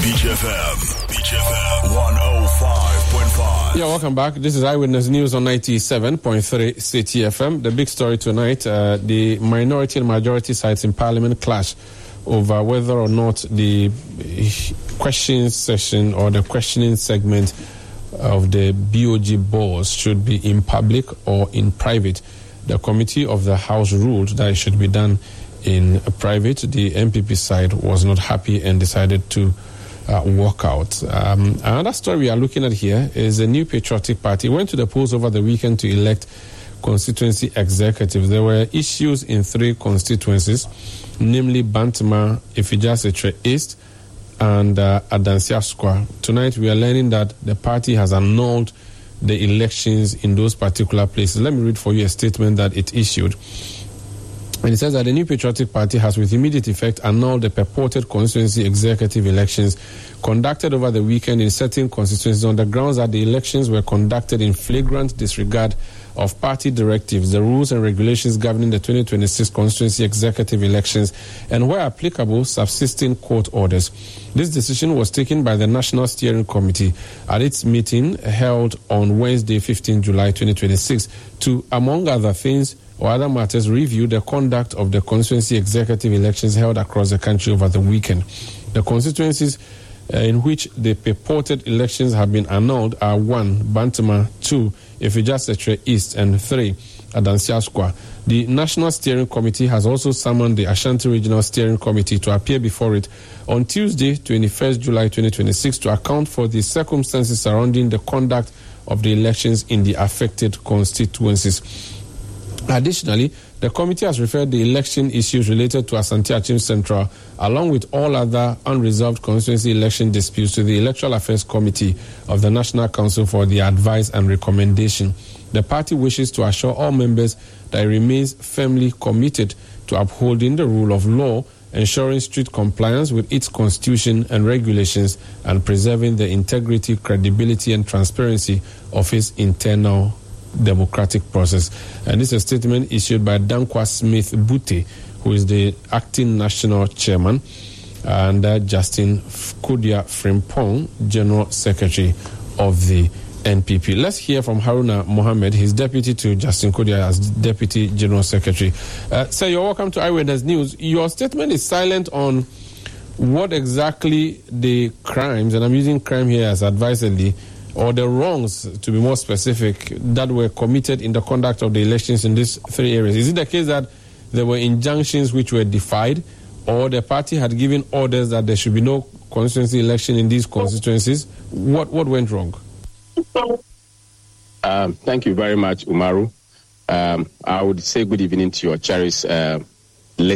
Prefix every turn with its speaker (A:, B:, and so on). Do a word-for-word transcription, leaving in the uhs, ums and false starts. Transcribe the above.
A: Beach F M. Beach F M one oh five point five.
B: Yeah, welcome back. This is Eyewitness News on ninety-seven point three City F M. The big story tonight, uh, the minority and majority sides in Parliament clash over whether or not the question session or the questioning segment of the B O G boards should be in public or in private. The committee of the House ruled that it should be done in private. The M P P side was not happy and decided to uh, walk out. Um, another story we are looking at here is a New Patriotic Party went to the polls over the weekend to elect constituency executives. There were issues in three constituencies, namely Bantama, Ifija-Setre East, and uh, Adansia Square. Tonight we are learning that the party has annulled the elections in those particular places. Let me read for you a statement that it issued. And it says that the New Patriotic Party has with immediate effect annulled the purported constituency executive elections conducted over the weekend in certain constituencies on the grounds that the elections were conducted in flagrant disregard of party directives, the rules and regulations governing the twenty twenty-six constituency executive elections, and where applicable, subsisting court orders. This decision was taken by the National Steering Committee at its meeting held on Wednesday, fifteenth July twenty twenty-six, to, among other things or other matters, review the conduct of the constituency executive elections held across the country over the weekend. The constituencies uh, in which the purported elections have been annulled are one, Bantama, two, Ifija-Setre East, and three, Adansia Square. The National Steering Committee has also summoned the Ashanti Regional Steering Committee to appear before it on Tuesday, twenty-first July twenty twenty-six, to account for the circumstances surrounding the conduct of the elections in the affected constituencies. Additionally, the committee has referred the election issues related to Asante Achim Central, along with all other unresolved constituency election disputes, to the Electoral Affairs Committee of the National Council for their advice and recommendation. The party wishes to assure all members that it remains firmly committed to upholding the rule of law, ensuring strict compliance with its constitution and regulations, and preserving the integrity, credibility, and transparency of its internal democratic process. And this is a statement issued by Dankwa Smith Bute, who is the acting national chairman, and uh, Justin Kodia Frimpong, general secretary of the N P P. Let's hear from Haruna Mohammed, his deputy to Justin Kodia as deputy general secretary. Uh, sir, you're welcome to Eyewitness News. Your statement is silent on what exactly the crimes, and I'm using crime here as advisedly, or the wrongs, to be more specific, that were committed in the conduct of the elections in these three areas. Is it the case that there were injunctions which were defied, or the party had given orders that there should be no constituency election in these constituencies? What what went wrong?
C: Um, thank you very much, Umaru. Um, I would say good evening to your cherished uh,